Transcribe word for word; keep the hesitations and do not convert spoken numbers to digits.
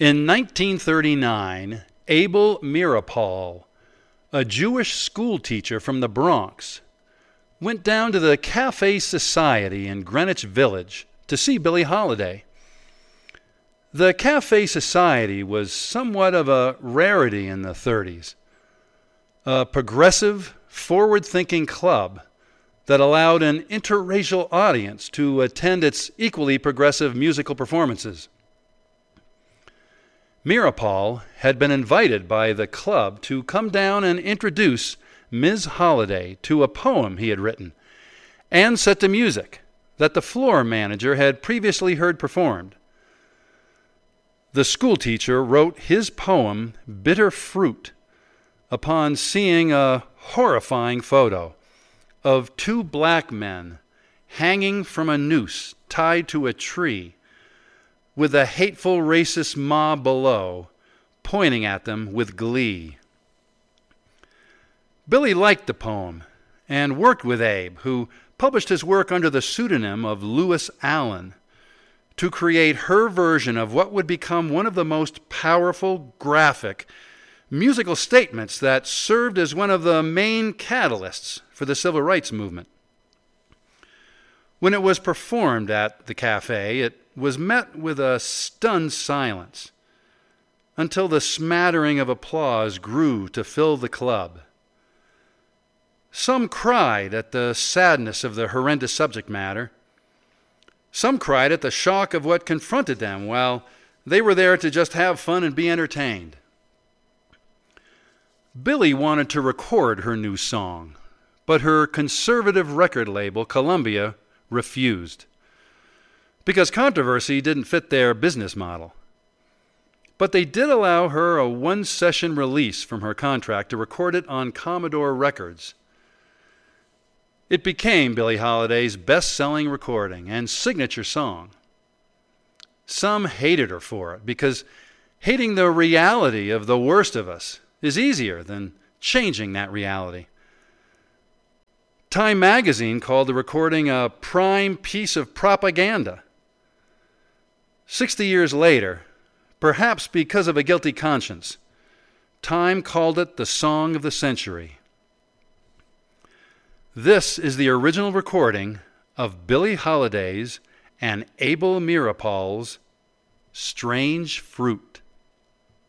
In nineteen thirty-nine, Abel Meeropol, a Jewish schoolteacher from the Bronx, went down to the Cafe Society in Greenwich Village to see Billie Holiday. The Cafe Society was somewhat of a rarity in the thirties, a progressive, forward-thinking club that allowed an interracial audience to attend its equally progressive musical performances. Meeropol had been invited by the club to come down and introduce Miz Holiday to a poem he had written and set to music that the floor manager had previously heard performed. The schoolteacher wrote his poem, Bitter Fruit, upon seeing a horrifying photo of two black men hanging from a noose tied to a tree, with a hateful racist mob below pointing at them with glee. Billie liked the poem and worked with Abe, who published his work under the pseudonym of Lewis Allen, to create her version of what would become one of the most powerful, graphic, musical statements that served as one of the main catalysts for the civil rights movement. When it was performed at the cafe, it was met with a stunned silence until the smattering of applause grew to fill the club. Some cried at the sadness of the horrendous subject matter. Some cried at the shock of what confronted them while they were there to just have fun and be entertained. Billie wanted to record her new song, but her conservative record label, Columbia, refused, because controversy didn't fit their business model. But they did allow her a one-session release from her contract to record it on Commodore Records. It became Billie Holiday's best-selling recording and signature song. Some hated her for it, because hating the reality of the worst of us is easier than changing that reality. Time magazine called the recording a prime piece of propaganda. Sixty years later, perhaps because of a guilty conscience, Time called it the song of the century. This is the original recording of Billie Holiday's and Abel Meeropol's Strange Fruit.